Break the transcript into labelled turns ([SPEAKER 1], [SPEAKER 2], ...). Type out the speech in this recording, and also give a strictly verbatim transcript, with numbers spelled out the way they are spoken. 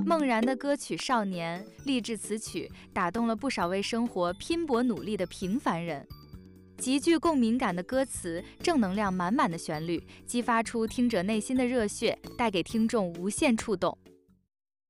[SPEAKER 1] 孟然的歌曲《少年》励志词曲打动了不少为生活拼搏努力的平凡人。极具共鸣感的歌词，正能量满满的旋律，激发出听者内心的热血，带给听众无限触动。